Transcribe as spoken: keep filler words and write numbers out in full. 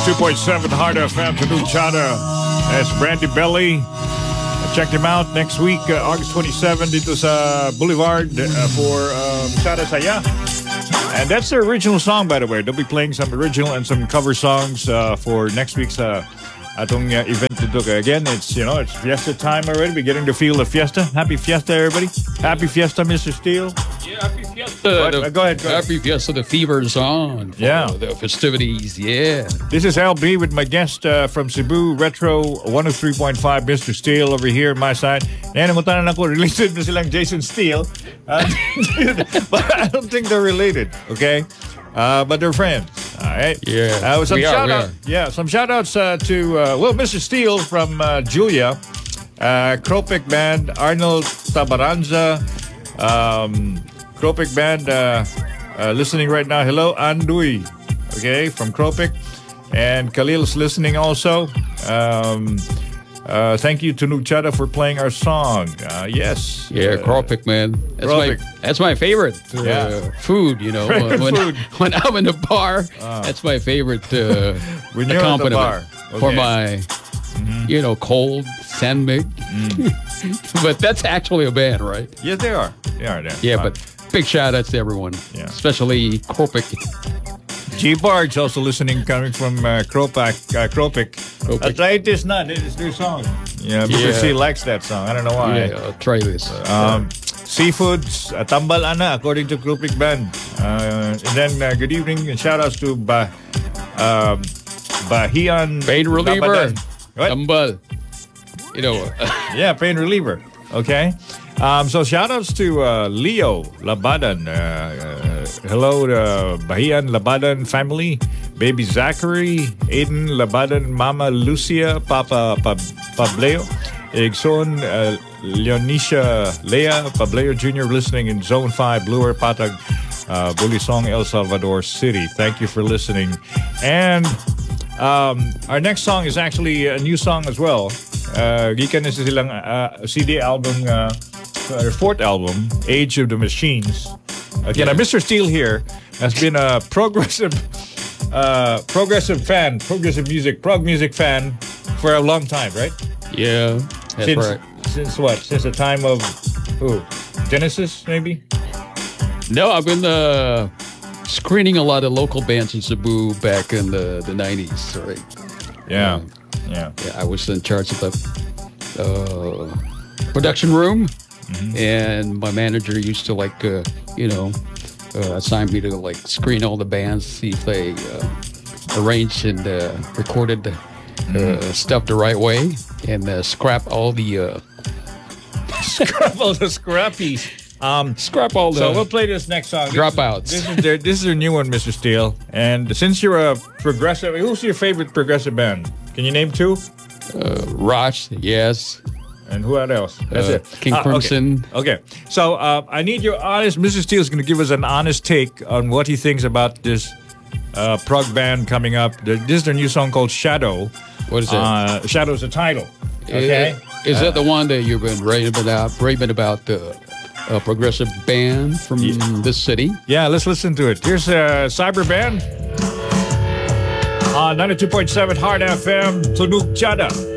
ninety-two point seven Hard F M, Tanuchada. That's Brandy Belly. Check them out next week, uh, August twenty-seventh, dito sa Boulevard uh, for um, Sada Saya. And that's their original song, by the way. They'll be playing some original and some cover songs uh, for next week's uh, atong uh, event. Again, it's, you know, it's fiesta time already. We're getting to feel the fiesta. Happy fiesta, everybody. Happy fiesta, Mister Steele. Yeah, happy fiesta. The, go ahead, go ahead. Happy fiesta. The fever's on. For yeah. The festivities, yeah. This is L B with my guest uh, from Cebu Retro one oh three point five, Mister Steele, over here on my side. Ngayon, namutanan ako, related na silang Jason Steele. Uh, but I don't think they're related, okay? Uh, but they're friends. All right. Yeah. Uh, some we shout are, out, yeah, some shout outs uh, to uh, well, Mister Steele from uh, Julia, uh, Kropik Band, Arnold Tabaranza, um, Kropik Band, uh, uh, listening right now. Hello, Andui, okay, from Kropik, and Khalil's listening also. Um, Uh, thank you to Nuchada for playing our song. Uh, yes. Yeah, uh, Kropik, man. That's Kropik. my that's my favorite uh, Yeah. food, you know. Favorite when, food. when I'm in the bar, Uh. that's my favorite uh, When you're at the bar. accompaniment for Okay. my, you know, cold sandmig. But that's actually a band, right? Yes, they are. They are there. Yeah, Uh, but big shout outs to everyone, Yeah. especially Kropik. G Barge also listening, coming from uh, Kropak, uh, Kropik. Kropik. Arthritis Nut, it is their song. Yeah, because Yeah. he likes that song. I don't know why. Yeah, I'll try this. Um, Seafoods, uh, Tambal Ana, according to Kropik Band. Uh, and then uh, good evening and shout outs to ba, um, Bahian. Pain reliever. Labadan. What? Tambal. You know. Yeah, pain reliever. Okay. Um, so shout outs to uh, Leo Labadan. Uh, uh, hello to Bahian Labadan family. Baby Zachary, Aiden Labadan, Mama Lucia, Papa pa- Pableo, Igson, uh, Leonisha Lea, Pableo Junior listening in Zone five, Bluer, Patag, uh, Bulisong, El Salvador City. Thank you for listening. And um, our next song is actually a new song as well. Uh, gikan na silang uh, C D album, uh, their fourth album, Age of the Machines. Okay, now Mister Steele here has been a progressive, uh, progressive fan, progressive music, prog music fan for a long time, right? Yeah, that's since, right. Since what? Since the time of who? Genesis, maybe? No, I've been uh, screening a lot of local bands in Cebu back in the, the nineties, right? Yeah. Um, yeah. yeah. I was in charge of the uh, production room, mm-hmm. and my manager used to, like, uh, you know, uh, assign me to, like, screen all the bands, see if they uh, arranged and uh, recorded the uh, stuff the right way, and uh, scrap all the... Uh, scrap all the scrappies. Um, Scrap all the... So we'll play this next song. This Dropouts. Is, this, is their, this is their new one, Mister Steele. And since you're a progressive... Who's your favorite progressive band? Can you name two? Uh, Rush, yes. And who else? That's Uh, it. King Ah, Crimson. Okay. okay. So uh, I need your honest... Mister Steele is going to give us an honest take on what he thinks about this uh, prog band coming up. This is their new song called Shadow. What is it? Uh, Shadow's the title. Okay. Uh, is that the one that you've been raving about, raving about the uh, progressive band from Yeah. this city? Yeah, let's listen to it. Here's uh, Cyber Band on ninety-two point seven Hard F M, Tanuchada.